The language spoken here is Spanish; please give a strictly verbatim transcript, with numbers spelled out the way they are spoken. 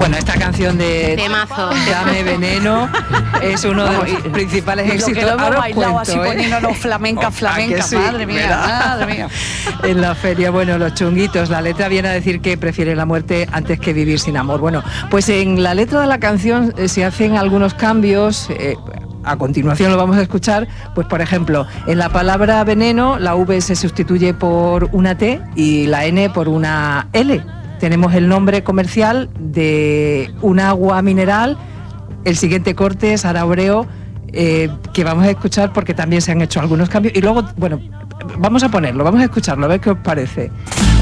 Bueno, esta canción de Temazo. Dame Veneno es uno de los principales Lo éxitos. que lo hemos Ahora os bailado cuento, así ¿eh? poniéndonos flamenca, Oh, flamenca, ¿a que sí? madre mía, ¿Verdad? madre mía. En la feria, bueno, los chunguitos, la letra viene a decir que prefiere la muerte antes que vivir sin amor. Bueno, pues en la letra de la canción eh, se hacen algunos cambios. Eh, A continuación lo vamos a escuchar, pues por ejemplo, en la palabra veneno la V se sustituye por una T y la N por una L. Tenemos el nombre comercial de un agua mineral. El siguiente corte es Araureo, eh, que vamos a escuchar porque también se han hecho algunos cambios. Y luego, bueno, vamos a ponerlo, vamos a escucharlo, a ver qué os parece.